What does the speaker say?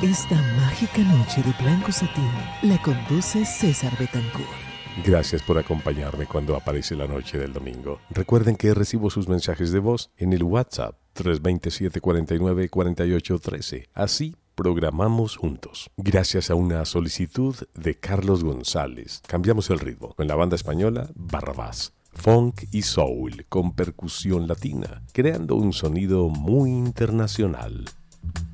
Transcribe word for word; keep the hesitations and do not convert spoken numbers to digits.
Esta mágica noche de blanco satín la conduce César Betancourt. Gracias por acompañarme cuando aparece la noche del domingo. Recuerden que recibo sus mensajes de voz en el WhatsApp tres dos siete, cuatro nueve, cuatro ocho uno tres. Así programamos juntos. Gracias a una solicitud de Carlos González, cambiamos el ritmo con la banda española Barrabás. Funk y soul con percusión latina, creando un sonido muy internacional.